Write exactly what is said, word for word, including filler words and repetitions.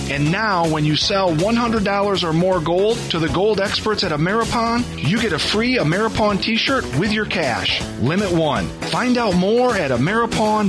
And now, when you sell one hundred dollars or more gold to the gold experts at Ameripon, you get a free Ameripon t-shirt with your cash. Limit one. Find out more at Ameripon